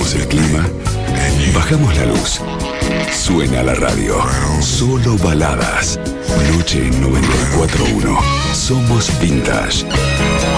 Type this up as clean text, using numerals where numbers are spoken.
Cambiamos el clima, bajamos la luz. Suena la radio. Solo baladas. Noche en 94.1. Somos Vintage.